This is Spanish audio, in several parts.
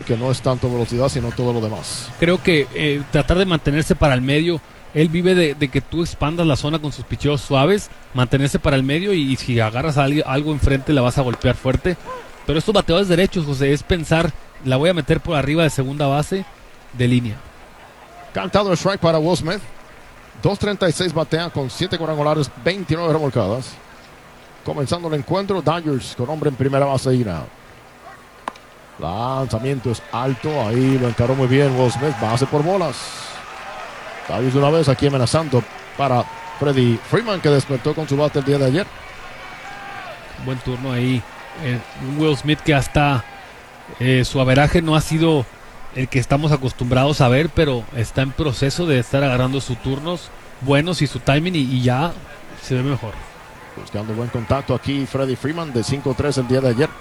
que no es tanto velocidad, sino todo lo demás. Creo que tratar de mantenerse para el medio, él vive de que tú expandas la zona con sus picheos suaves, mantenerse para el medio y si agarras algo enfrente la vas a golpear fuerte. Pero estos bateadores derechos, José, es pensar, la voy a meter por arriba de segunda base de línea. Cantado el strike para Will Smith. 2.36 batea con 7 cuadrangulares, 29 remolcadas. Comenzando el encuentro, Dodgers con hombre en primera base y now. Lanzamiento es alto, ahí lo encaró muy bien Will Smith, base por bolas. Dodgers de una vez aquí amenazando para Freddie Freeman, que despertó con su bate el día de ayer. Buen turno ahí. Will Smith, que hasta su averaje no ha sido el que estamos acostumbrados a ver, pero está en proceso de estar agarrando sus turnos buenos y su timing y ya se ve mejor. Buscando buen contacto aquí Freddie Freeman de 5-3 el día de ayer.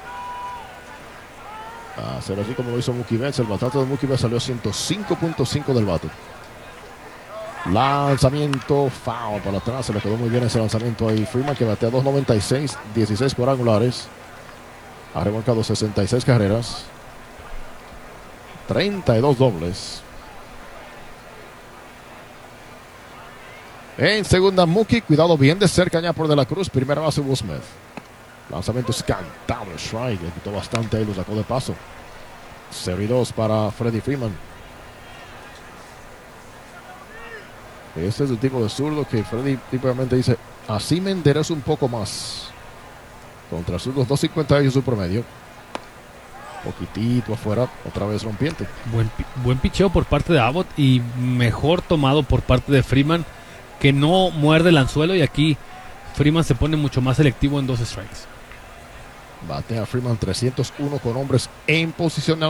A ser así como lo hizo Mookie Betts. El batazo de Mookie Betts salió 105.5 del bate. Lanzamiento foul para atrás. Se le quedó muy bien ese lanzamiento ahí. Freeman, que batea 2.96, 16 cuadrangulares. Ha remolcado 66 carreras, 32 dobles. En segunda, Mookie, cuidado bien de cerca ya por De la Cruz. Primera base, Will Smith. Lanzamiento es cantado, strike. Le quitó bastante ahí, lo sacó de paso. 0-2 para Freddie Freeman. Este es el tipo de zurdo que Freddie típicamente dice: así me enderezo un poco más. Contra zurdos 2.58 su promedio. Poquitito afuera, otra vez rompiente. Buen picheo por parte de Abbott y mejor tomado por parte de Freeman, que no muerde el anzuelo, y aquí Freeman se pone mucho más selectivo en 2 strikes. Batea Freeman 301 con hombres en posición